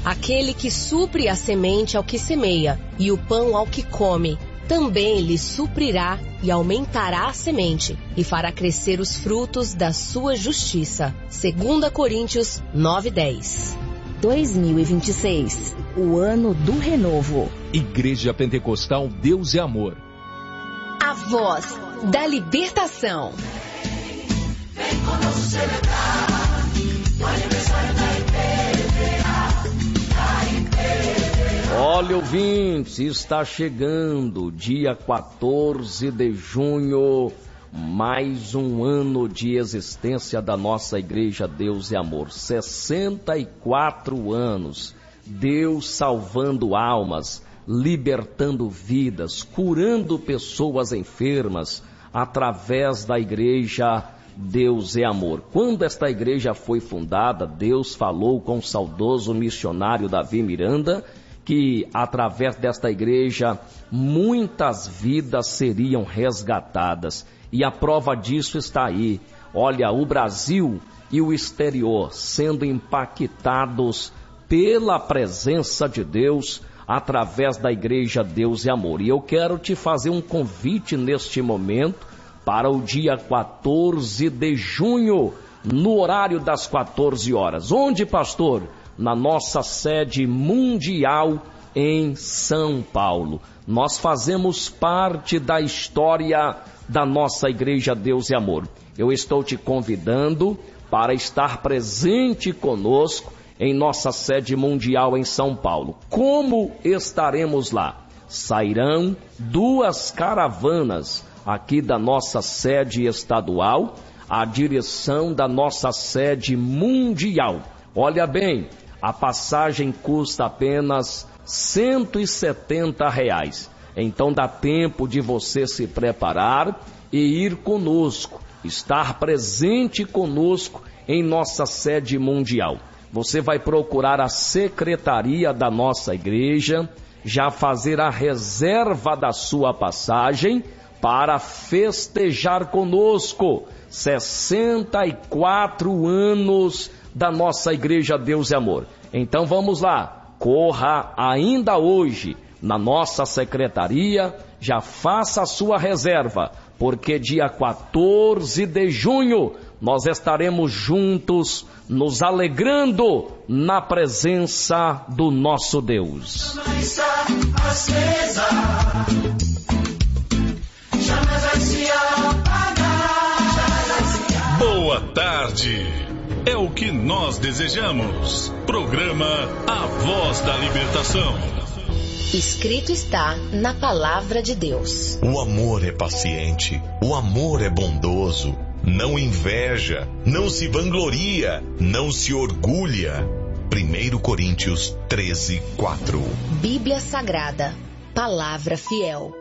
Aquele que supre a semente ao que semeia e o pão ao que come, também lhe suprirá e aumentará a semente e fará crescer os frutos da sua justiça. 2 Coríntios 9:10. 2026, o ano do renovo. Igreja Pentecostal Deus é Amor. A voz da libertação. Vem conosco celebrar o aniversário da IPVA. Olha, ouvintes, está chegando dia 14 de junho, mais um ano de existência da nossa Igreja Deus é Amor. 64 anos, Deus salvando almas, libertando vidas, curando pessoas enfermas, através da Igreja Deus é Amor. Quando esta igreja foi fundada, Deus falou com o saudoso missionário Davi Miranda que através desta igreja muitas vidas seriam resgatadas. E a prova disso está aí. Olha, o Brasil e o exterior sendo impactados pela presença de Deus através da Igreja Deus é Amor. E eu quero te fazer um convite neste momento para o dia 14 de junho, no horário das 14 horas. Onde, pastor? Na nossa sede mundial em São Paulo. Nós fazemos parte da história da nossa Igreja Deus é Amor. Eu estou te convidando para estar presente conosco em nossa sede mundial em São Paulo. Como estaremos lá? Sairão 2 caravanas aqui da nossa sede estadual, à direção da nossa sede mundial. Olha bem, a passagem custa apenas R$170. Então dá tempo de você se preparar e ir conosco, estar presente conosco em nossa sede mundial. Você vai procurar a secretaria da nossa igreja, já fazer a reserva da sua passagem para festejar conosco 64 anos da nossa Igreja Deus é Amor. Então vamos lá, corra ainda hoje na nossa secretaria, já faça a sua reserva, porque dia 14 de junho nós estaremos juntos, nos alegrando na presença do nosso Deus. Boa tarde, é o que nós desejamos. Programa A Voz da Libertação. Escrito está na Palavra de Deus. O amor é paciente, o amor é bondoso, não inveja, não se vangloria, não se orgulha. 1 Coríntios 13:4. Bíblia Sagrada, Palavra Fiel.